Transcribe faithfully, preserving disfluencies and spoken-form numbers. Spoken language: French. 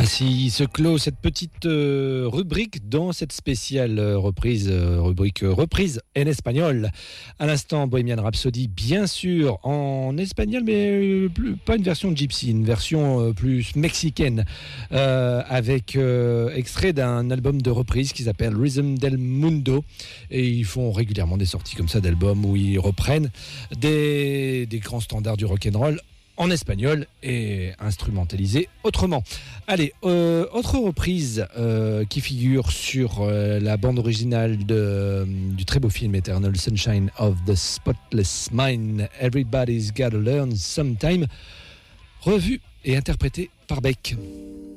Ainsi se clôt cette petite euh, rubrique dans cette spéciale euh, reprise, euh, rubrique euh, reprise en espagnol. À l'instant, Bohemian Rhapsody, bien sûr, en espagnol, mais euh, plus, pas une version gypsy, une version euh, plus mexicaine, euh, avec euh, extrait d'un album de reprise qui s'appelle Rhythm del Mundo. Et ils font régulièrement des sorties comme ça d'albums où ils reprennent des, des grands standards du rock'n'roll en espagnol et instrumentalisé autrement. Allez, euh, autre reprise euh, qui figure sur euh, la bande originale de, euh, du très beau film Eternal Sunshine of the Spotless Mind, Everybody's Gotta Learn Sometime, revue et interprétée par Beck.